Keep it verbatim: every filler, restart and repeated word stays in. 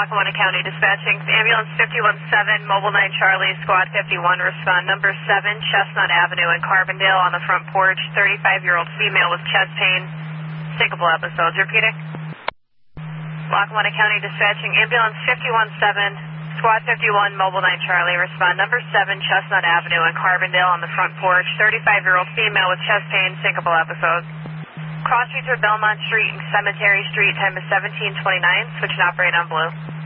Lackawanna County Dispatching, ambulance fifty-one seven, Mobile nine Charlie, Squad fifty-one, respond number seven, Chestnut Avenue in Carbondale on the front porch, thirty-five-year-old female with chest pain, syncopal episodes. Repeating. Lackawanna County Dispatching, ambulance fifty-one seven, Squad fifty-one, Mobile nine Charlie, respond number seven, Chestnut Avenue in Carbondale on the front porch, thirty-five-year-old female with chest pain, syncopal episodes. Cross streets are Belmont Street and Cemetery Street, time is seventeen twenty-nine, switch and operate on blue.